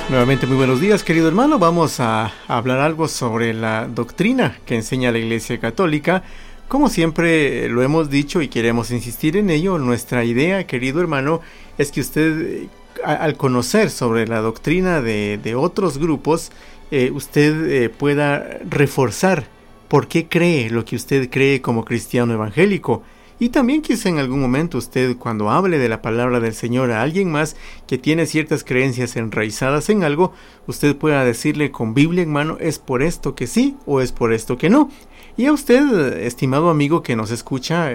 Nuevamente muy buenos días, querido hermano. Vamos a hablar algo sobre la doctrina que enseña la Iglesia Católica. Como siempre lo hemos dicho y queremos insistir en ello, nuestra idea, querido hermano, es que usted, al conocer sobre la doctrina de otros grupos, usted pueda reforzar por qué cree lo que usted cree como cristiano evangélico. Y también quizá en algún momento usted, cuando hable de la palabra del Señor a alguien más que tiene ciertas creencias enraizadas en algo, usted pueda decirle con Biblia en mano, es por esto que sí o es por esto que no. Y a usted, estimado amigo que nos escucha,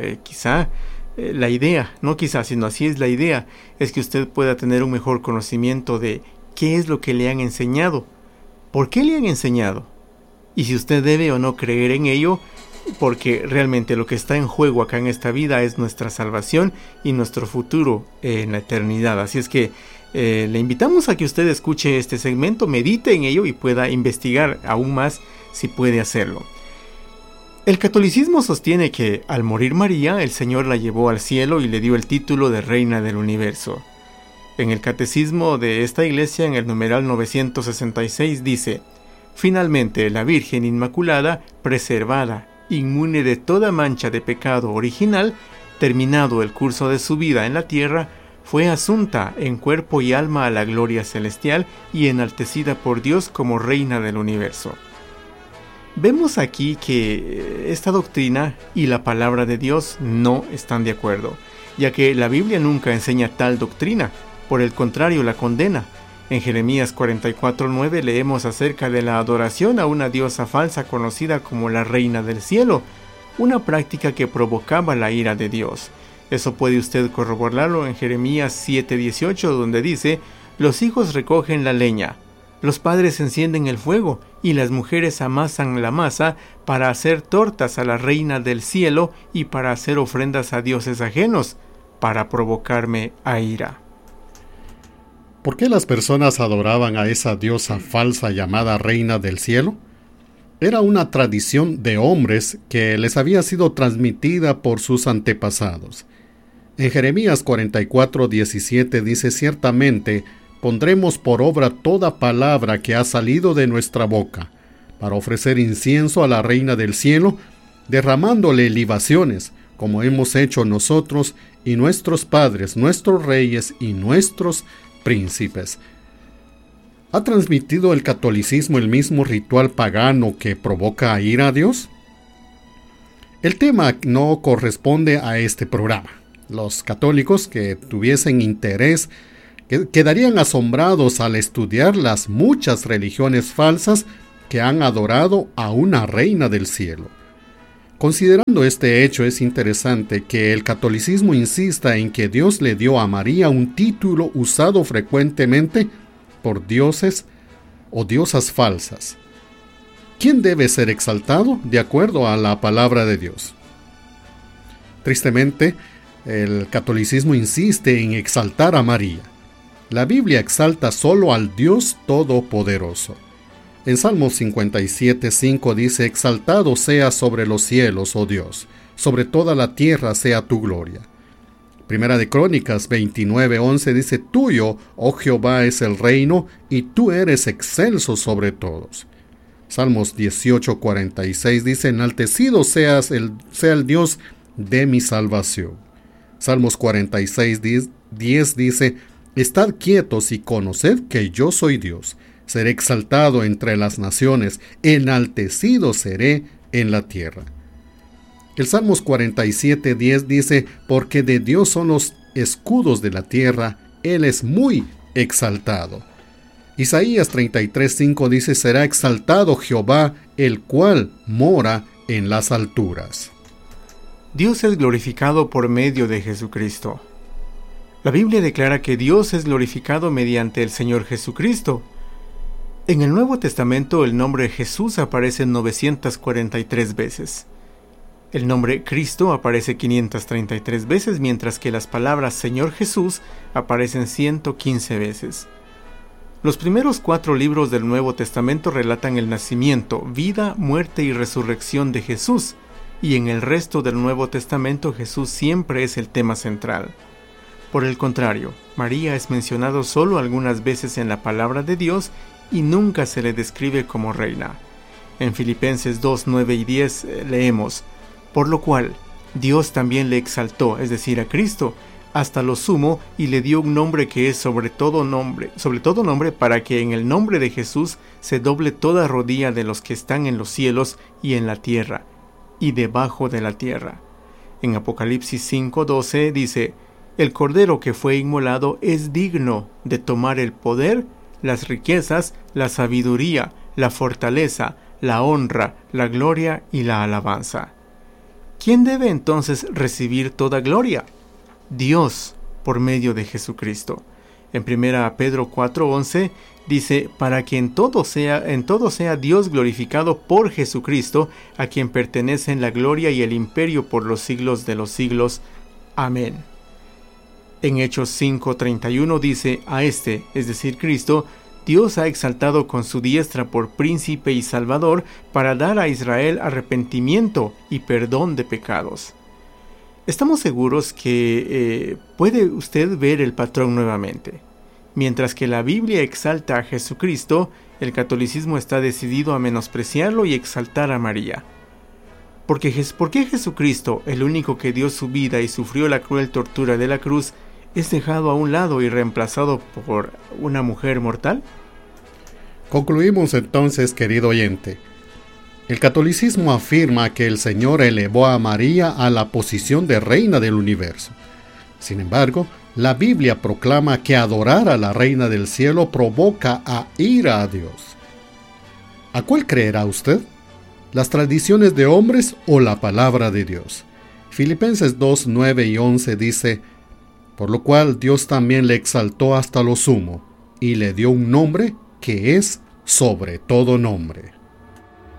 la idea, no quizá, sino así es la idea, es que usted pueda tener un mejor conocimiento de qué es lo que le han enseñado, por qué le han enseñado, y si usted debe o no creer en ello, porque realmente lo que está en juego acá en esta vida es nuestra salvación y nuestro futuro en la eternidad. Así es que le invitamos a que usted escuche este segmento, medite en ello y pueda investigar aún más si puede hacerlo. El catolicismo sostiene que al morir María, el Señor la llevó al cielo y le dio el título de Reina del Universo. En el catecismo de esta iglesia, en el numeral 966, dice: finalmente, la Virgen Inmaculada, preservada, inmune de toda mancha de pecado original, terminado el curso de su vida en la tierra, fue asunta en cuerpo y alma a la gloria celestial y enaltecida por Dios como Reina del Universo. Vemos aquí que esta doctrina y la palabra de Dios no están de acuerdo, ya que la Biblia nunca enseña tal doctrina, por el contrario la condena. En Jeremías 44:9 leemos acerca de la adoración a una diosa falsa conocida como la Reina del Cielo, una práctica que provocaba la ira de Dios. Eso puede usted corroborarlo en Jeremías 7:18, donde dice: los hijos recogen la leña, los padres encienden el fuego y las mujeres amasan la masa para hacer tortas a la Reina del Cielo y para hacer ofrendas a dioses ajenos, para provocarme a ira. ¿Por qué las personas adoraban a esa diosa falsa llamada Reina del Cielo? Era una tradición de hombres que les había sido transmitida por sus antepasados. En Jeremías 44:17 dice: ciertamente pondremos por obra toda palabra que ha salido de nuestra boca, para ofrecer incienso a la Reina del Cielo, derramándole libaciones, como hemos hecho nosotros y nuestros padres, nuestros reyes y nuestros príncipes. ¿Ha transmitido el catolicismo el mismo ritual pagano que provoca ira a Dios? El tema no corresponde a este programa. Los católicos que tuviesen interés quedarían asombrados al estudiar las muchas religiones falsas que han adorado a una reina del cielo. Considerando este hecho, es interesante que el catolicismo insista en que Dios le dio a María un título usado frecuentemente por dioses o diosas falsas. ¿Quién debe ser exaltado de acuerdo a la palabra de Dios? Tristemente, el catolicismo insiste en exaltar a María. La Biblia exalta solo al Dios Todopoderoso. En Salmos 57:5 dice: exaltado sea sobre los cielos, oh Dios, sobre toda la tierra sea tu gloria. Primera de Crónicas 29:11 dice: tuyo, oh Jehová, es el reino, y tú eres excelso sobre todos. Salmos 18:46 dice: enaltecido sea el Dios de mi salvación. Salmos 46:10 dice: estad quietos y conoced que yo soy Dios. Seré exaltado entre las naciones, enaltecido seré en la tierra. El Salmos 47:10 dice: porque de Dios son los escudos de la tierra, Él es muy exaltado. Isaías 33:5 dice: será exaltado Jehová, el cual mora en las alturas. Dios es glorificado por medio de Jesucristo. La Biblia declara que Dios es glorificado mediante el Señor Jesucristo. En el Nuevo Testamento el nombre Jesús aparece 943 veces. El nombre Cristo aparece 533 veces, mientras que las palabras Señor Jesús aparecen 115 veces. Los primeros 4 libros del Nuevo Testamento relatan el nacimiento, vida, muerte y resurrección de Jesús, y en el resto del Nuevo Testamento Jesús siempre es el tema central. Por el contrario, María es mencionado solo algunas veces en la palabra de Dios y nunca se le describe como reina. En Filipenses 2, 9 y 10 leemos: por lo cual Dios también le exaltó, es decir, a Cristo, hasta lo sumo, y le dio un nombre que es sobre todo nombre, para que en el nombre de Jesús se doble toda rodilla de los que están en los cielos y en la tierra, y debajo de la tierra. En Apocalipsis 5:12 dice: el Cordero que fue inmolado es digno de tomar el poder, las riquezas, la sabiduría, la fortaleza, la honra, la gloria y la alabanza. ¿Quién debe entonces recibir toda gloria? Dios, por medio de Jesucristo. En 1 Pedro 4:11 dice: para que en todo sea Dios glorificado por Jesucristo, a quien pertenecen la gloria y el imperio por los siglos de los siglos. Amén. En Hechos 5:31 dice: a este, es decir, Cristo, Dios ha exaltado con su diestra por príncipe y salvador, para dar a Israel arrepentimiento y perdón de pecados. Estamos seguros que puede usted ver el patrón nuevamente. Mientras que la Biblia exalta a Jesucristo, el catolicismo está decidido a menospreciarlo y exaltar a María. ¿Por qué Jesucristo, el único que dio su vida y sufrió la cruel tortura de la cruz, es dejado a un lado y reemplazado por una mujer mortal? Concluimos entonces, querido oyente. El catolicismo afirma que el Señor elevó a María a la posición de reina del universo. Sin embargo, la Biblia proclama que adorar a la reina del cielo provoca a ira a Dios. ¿A cuál creerá usted? ¿Las tradiciones de hombres o la palabra de Dios? Filipenses 2, 9 y 11 dice: por lo cual Dios también le exaltó hasta lo sumo, y le dio un nombre que es sobre todo nombre.